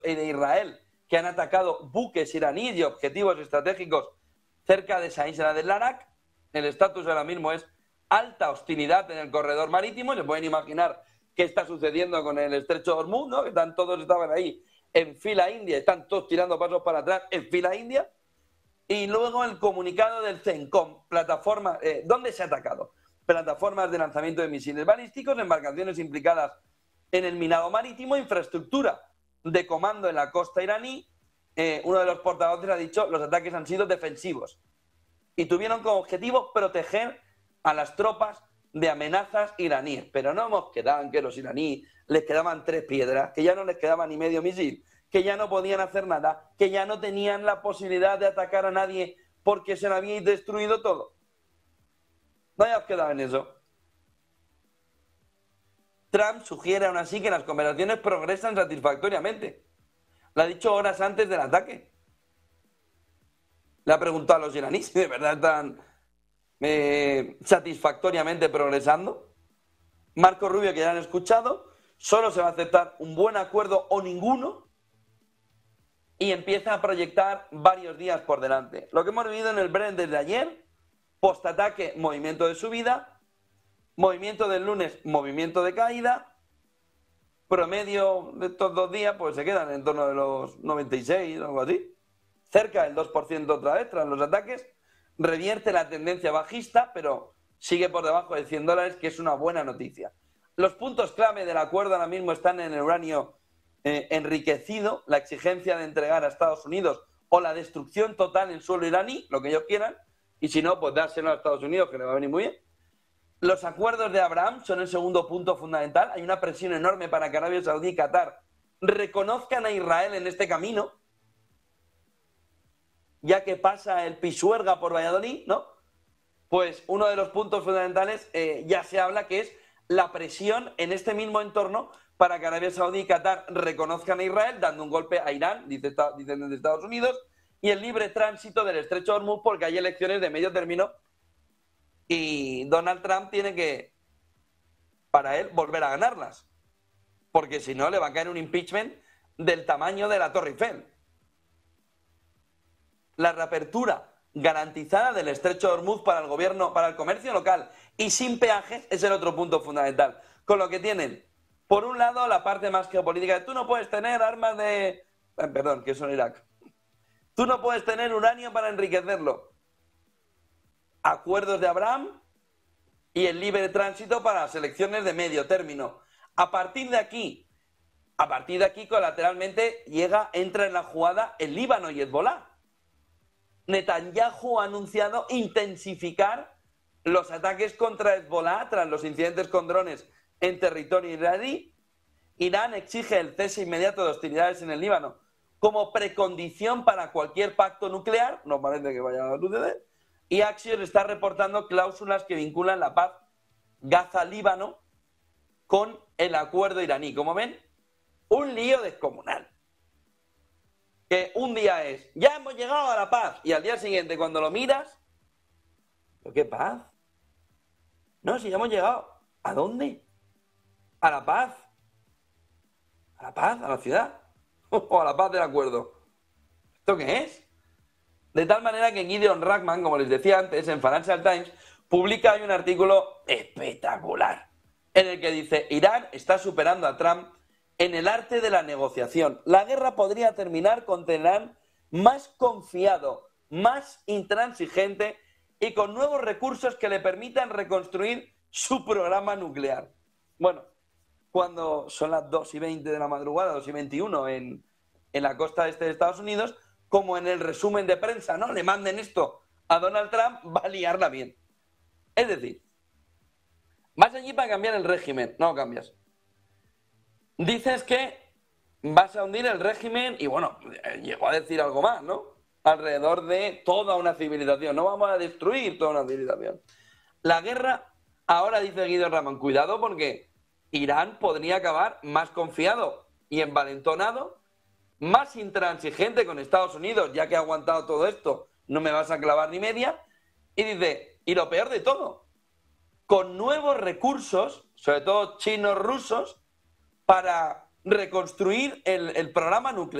y de Israel, que han atacado buques iraníes y objetivos estratégicos cerca de esa isla del Larak. El estatus ahora mismo es alta hostilidad en el corredor marítimo. Se pueden imaginar qué está sucediendo con el estrecho de Hormuz, ¿no? Que todos estaban ahí en fila india, están todos tirando pasos para atrás en fila india. Y luego el comunicado del CENCOM, plataforma, ¿dónde se ha atacado? Plataformas de lanzamiento de misiles balísticos, embarcaciones implicadas en el minado marítimo, infraestructura de comando en la costa iraní. Uno de los portavoces ha dicho los ataques han sido defensivos y tuvieron como objetivo proteger a las tropas de amenazas iraníes. Pero no nos quedaban que los iraníes les quedaban 3 piedras, que ya no les quedaba ni medio misil, que ya no podían hacer nada, que ya no tenían la posibilidad de atacar a nadie porque se lo habíais destruido todo. No ya os quedaba en eso. Trump sugiere aún así que las conversaciones progresan satisfactoriamente. Lo ha dicho horas antes del ataque. Le ha preguntado a los iraníes si de verdad están satisfactoriamente progresando. Marco Rubio, que ya han escuchado, solo se va a aceptar un buen acuerdo o ninguno y empieza a proyectar varios días por delante. Lo que hemos vivido en el Brent desde ayer, postataque, movimiento de subida, movimiento del lunes, movimiento de caída, promedio de estos 2 días, pues se quedan en torno de los 96 o algo así, cerca del 2% otra vez tras los ataques, revierte la tendencia bajista, pero sigue por debajo de $100, que es una buena noticia. Los puntos clave del acuerdo ahora mismo están en el uranio enriquecido, la exigencia de entregar a Estados Unidos o la destrucción total en suelo iraní, lo que ellos quieran, y si no, pues dárselo a Estados Unidos, que le va a venir muy bien. Los acuerdos de Abraham son el segundo punto fundamental. Hay una presión enorme para que Arabia Saudí y Qatar reconozcan a Israel en este camino, ya que pasa el Pisuerga por Valladolid, ¿no? Pues uno de los puntos fundamentales ya se habla que es la presión en este mismo entorno para que Arabia Saudí y Qatar reconozcan a Israel, dando un golpe a Irán, dicen desde Estados Unidos, y el libre tránsito del estrecho de Hormuz, porque hay elecciones de medio término y Donald Trump tiene que, para él, volver a ganarlas, porque si no le va a caer un impeachment del tamaño de la Torre Eiffel. La reapertura garantizada del estrecho de Hormuz para el gobierno, para el comercio local y sin peajes es el otro punto fundamental. Con lo que tienen, por un lado, la parte más geopolítica de tú no puedes tener armas de... perdón, que son Irak. Tú no puedes tener uranio para enriquecerlo. Acuerdos de Abraham y el libre tránsito para las elecciones de medio término. A partir de aquí, colateralmente, entra en la jugada el Líbano y Hezbolá. Netanyahu ha anunciado intensificar los ataques contra Hezbolá tras los incidentes con drones en territorio iraní. Irán exige el cese inmediato de hostilidades en el Líbano como precondición para cualquier pacto nuclear, no parece que vaya a suceder, y Axios está reportando cláusulas que vinculan la paz Gaza-Líbano con el acuerdo iraní. Como ven, un lío descomunal. Que un día es, ya hemos llegado a la paz, y al día siguiente, cuando lo miras, ¿pero qué paz? No, si ya hemos llegado. ¿A dónde? A la paz. ¿A la paz? ¿A la ciudad? ¿O a la paz del acuerdo? ¿Esto qué es? De tal manera que Gideon Rachman, como les decía antes, en Financial Times, publica hoy un artículo espectacular en el que dice: Irán está superando a Trump en el arte de la negociación. La guerra podría terminar con Teherán más confiado, más intransigente y con nuevos recursos que le permitan reconstruir su programa nuclear. Bueno, cuando son las 2:20 de la madrugada, 2:21 en la costa este de Estados Unidos, como en el resumen de prensa, ¿no? Le manden esto a Donald Trump, va a liarla bien. Es decir, vas allí para cambiar el régimen, no lo cambias. Dices que vas a hundir el régimen y, bueno, llegó a decir algo más, ¿no? Alrededor de toda una civilización. No vamos a destruir toda una civilización. La guerra, ahora dice Guido Ramón, cuidado porque Irán podría acabar más confiado y envalentonado, más intransigente con Estados Unidos, ya que ha aguantado todo esto, no me vas a clavar ni media. Y dice, y lo peor de todo, con nuevos recursos, sobre todo chinos, rusos, para reconstruir el programa nuclear.